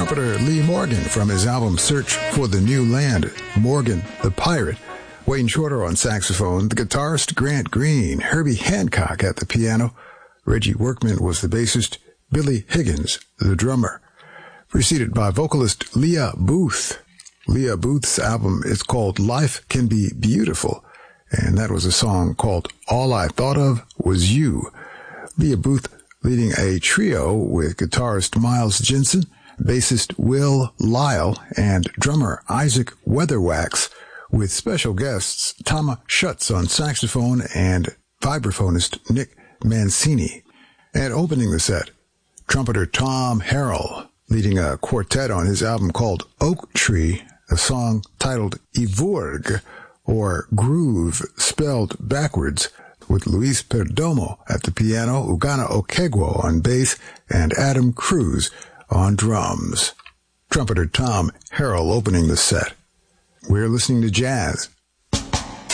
trumpeter Lee Morgan from his album Search for the New Land, Morgan the Pirate. Wayne Shorter on saxophone, the guitarist Grant Green, Herbie Hancock at the piano, Reggie Workman was the bassist, Billy Higgins the drummer. Preceded by vocalist Leah Booth. Leah Booth's album is called Life Can Be Beautiful, and that was a song called All I Thought Of Was You. Leah Booth leading a trio with guitarist Miles Jensen, bassist Will Lyle, and drummer Isaac Weatherwax, with special guests Tama Schutz on saxophone and vibraphonist Nick Mancini. And opening the set, trumpeter Tom Harrell, leading a quartet on his album called Oak Tree, a song titled Ivourg, or Groove spelled backwards, with Luis Perdomo at the piano, Ugana Okegwo on bass, and Adam Cruz on drums. Trumpeter Tom Harrell opening the set. We're listening to jazz